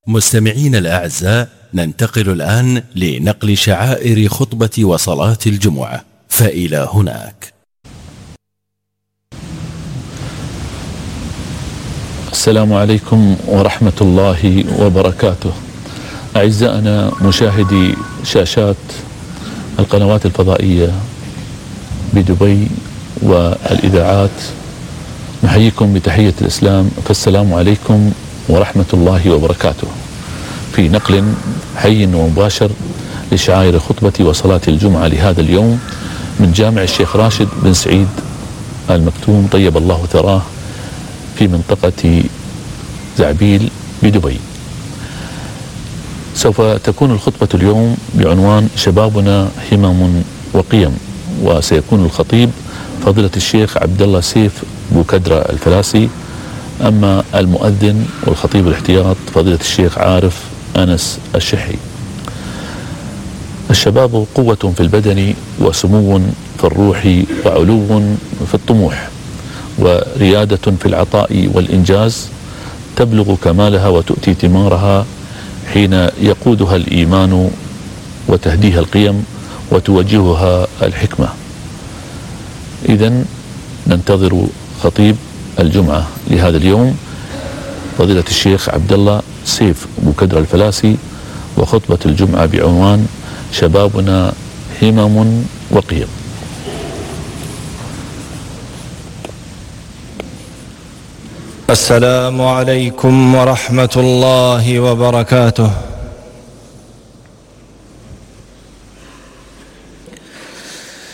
مستمعين الأعزاء، ننتقل الآن لنقل شعائر خطبة وصلاة الجمعة، فإلى هناك. السلام عليكم ورحمة الله وبركاته. أعزائنا مشاهدي شاشات القنوات الفضائية بدبي والإذاعات، نحييكم بتحية الإسلام، فالسلام عليكم ورحمة الله وبركاته. في نقل حي ومباشر لشعائر خطبة وصلاة الجمعة لهذا اليوم من جامع الشيخ راشد بن سعيد آل مكتوم طيب الله ثراه في منطقة زعبيل بدبي. سوف تكون الخطبة اليوم بعنوان شبابنا همم وقيم، وسيكون الخطيب فضيلة الشيخ عبد الله سيف بوكدرة الفلاسي، أما المؤذن والخطيب الاحتياط فضيلة الشيخ عارف أنس الشحي. الشباب قوة في البدن وسمو في الروح وعلو في الطموح وريادة في العطاء والإنجاز، تبلغ كمالها وتؤتي ثمارها حين يقودها الإيمان وتهديها القيم وتوجهها الحكمة. إذن ننتظر خطيب الجمعة لهذا اليوم فضيلة الشيخ عبد الله سيف بوكدرة الفلاسي، وخطبة الجمعة بعنوان شبابنا همم وقيم. السلام عليكم ورحمة الله وبركاته.